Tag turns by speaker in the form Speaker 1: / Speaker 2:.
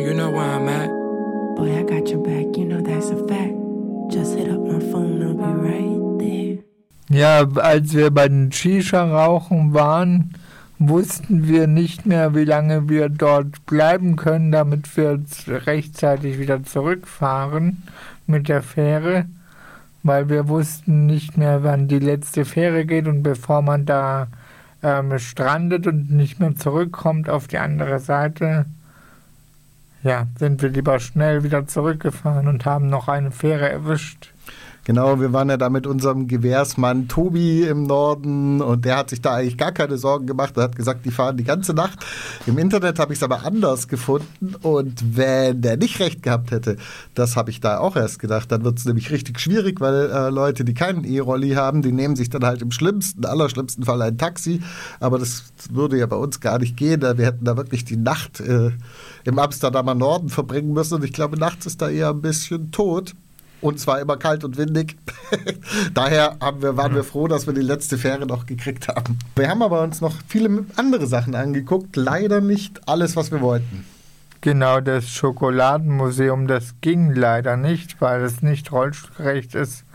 Speaker 1: you know where I'm at.
Speaker 2: Boy, I got your back, you know that's a fact. Just hit up my phone, I'll be right there.
Speaker 3: Ja, als wir bei den Shisha-Rauchen waren, wussten wir nicht mehr, wie lange wir dort bleiben können, damit wir rechtzeitig wieder zurückfahren mit der Fähre, weil wir wussten nicht mehr, wann die letzte Fähre geht, und bevor man da strandet und nicht mehr zurückkommt auf die andere Seite, ja, sind wir lieber schnell wieder zurückgefahren und haben noch eine Fähre erwischt.
Speaker 4: Genau, wir waren ja da mit unserem Gewährsmann Tobi im Norden, und der hat sich da eigentlich gar keine Sorgen gemacht. Er hat gesagt, die fahren die ganze Nacht. Im Internet habe ich es aber anders gefunden, und wenn der nicht recht gehabt hätte, das habe ich da auch erst gedacht, dann wird es nämlich richtig schwierig, weil Leute, die keinen E-Rolli haben, die nehmen sich dann halt im allerschlimmsten Fall ein Taxi, aber das würde ja bei uns gar nicht gehen. Wir hätten da wirklich die Nacht im Amsterdamer Norden verbringen müssen, und ich glaube, nachts ist da eher ein bisschen tot. Und es war immer kalt und windig. Daher waren wir froh, dass wir die letzte Fähre noch gekriegt haben. Wir haben aber uns noch viele andere Sachen angeguckt. Leider nicht alles, was wir wollten.
Speaker 3: Genau, das Schokoladenmuseum, das ging leider nicht, weil es nicht rollstuhlgerecht ist.